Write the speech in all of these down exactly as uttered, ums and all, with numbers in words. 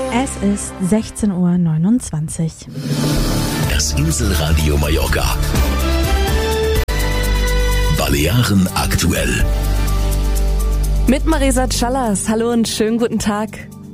Es ist sechzehn Uhr neunundzwanzig. Das Inselradio Mallorca. Balearen aktuell. Mit Marisa Callas. Hallo und schönen guten Tag.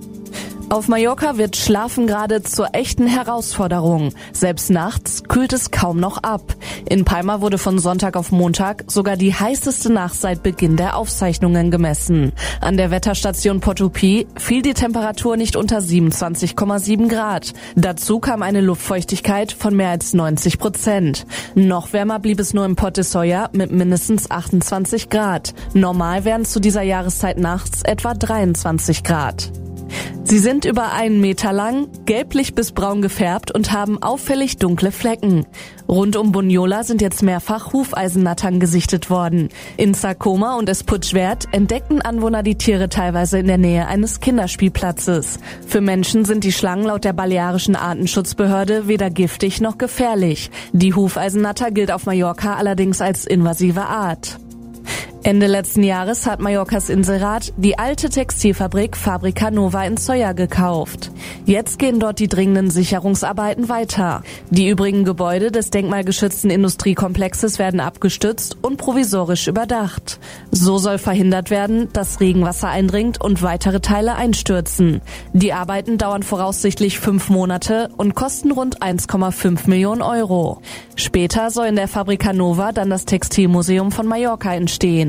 Auf Mallorca wird Schlafen gerade zur echten Herausforderung. Selbst nachts kühlt es kaum noch ab. In Palma wurde von Sonntag auf Montag sogar die heißeste Nacht seit Beginn der Aufzeichnungen gemessen. An der Wetterstation Portopí fiel die Temperatur nicht unter siebenundzwanzig Komma sieben Grad. Dazu kam eine Luftfeuchtigkeit von mehr als neunzig Prozent. Noch wärmer blieb es nur im Port de Solla mit mindestens achtundzwanzig Grad. Normal wären zu dieser Jahreszeit nachts etwa dreiundzwanzig Grad. Sie sind über einen Meter lang, gelblich bis braun gefärbt und haben auffällig dunkle Flecken. Rund um Bunyola sind jetzt mehrfach Hufeisennattern gesichtet worden. In Sa Coma und Esputschwert entdeckten Anwohner die Tiere teilweise in der Nähe eines Kinderspielplatzes. Für Menschen sind die Schlangen laut der balearischen Artenschutzbehörde weder giftig noch gefährlich. Die Hufeisennatter gilt auf Mallorca allerdings als invasive Art. Ende letzten Jahres hat Mallorcas Inselrat die alte Textilfabrik Fabrica Nova in Solla gekauft. Jetzt gehen dort die dringenden Sicherungsarbeiten weiter. Die übrigen Gebäude des denkmalgeschützten Industriekomplexes werden abgestützt und provisorisch überdacht. So soll verhindert werden, dass Regenwasser eindringt und weitere Teile einstürzen. Die Arbeiten dauern voraussichtlich fünf Monate und kosten rund eins Komma fünf Millionen Euro. Später soll in der Fabrica Nova dann das Textilmuseum von Mallorca entstehen.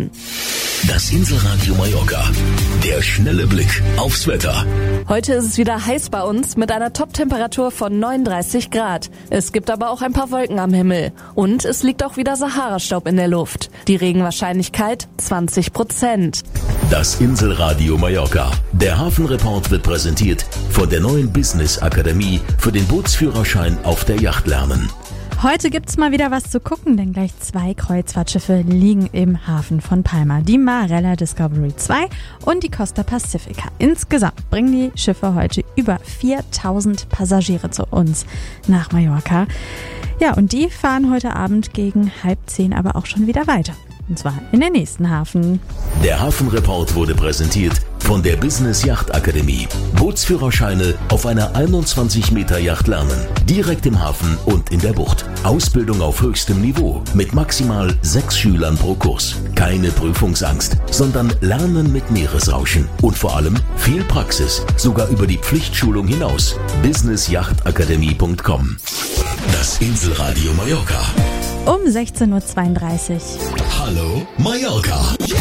Das Inselradio Mallorca. Der schnelle Blick aufs Wetter. Heute ist es wieder heiß bei uns mit einer Top-Temperatur von neununddreißig Grad. Es gibt aber auch ein paar Wolken am Himmel. Und es liegt auch wieder Sahara-Staub in der Luft. Die Regenwahrscheinlichkeit zwanzig Prozent. Das Inselradio Mallorca. Der Hafenreport wird präsentiert von der neuen Business Akademie für den Bootsführerschein auf der Yacht lernen. Heute gibt's mal wieder was zu gucken, denn gleich zwei Kreuzfahrtschiffe liegen im Hafen von Palma. Die Marella Discovery zwei und die Costa Pacifica. Insgesamt bringen die Schiffe heute über viertausend Passagiere zu uns nach Mallorca. Ja, und die fahren heute Abend gegen halb zehn aber auch schon wieder weiter. Und zwar in den nächsten Hafen. Der Hafenreport wurde präsentiert von der Business Yacht Akademie. Bootsführerscheine auf einer einundzwanzig Meter Yacht lernen. Direkt im Hafen und in der Bucht. Ausbildung auf höchstem Niveau mit maximal sechs Schülern pro Kurs. Keine Prüfungsangst, sondern Lernen mit Meeresrauschen. Und vor allem viel Praxis, sogar über die Pflichtschulung hinaus. business yacht akademie punkt com. Das Inselradio Mallorca. Um sechzehn Uhr zweiunddreißig. Hallo Mallorca.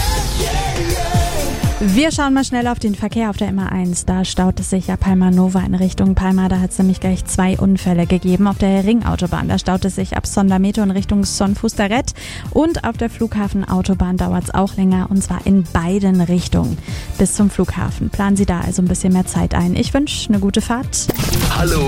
Wir schauen mal schnell auf den Verkehr auf der M A eins. Da staut es sich ja Palma Nova in Richtung Palma. Da hat es nämlich gleich zwei Unfälle gegeben. Auf der Ringautobahn, da staut es sich ab Sondameto in Richtung Son Fustaret. Und auf der Flughafenautobahn dauert es auch länger, und zwar in beiden Richtungen. Bis zum Flughafen. Planen Sie da also ein bisschen mehr Zeit ein. Ich wünsche eine gute Fahrt. Hallo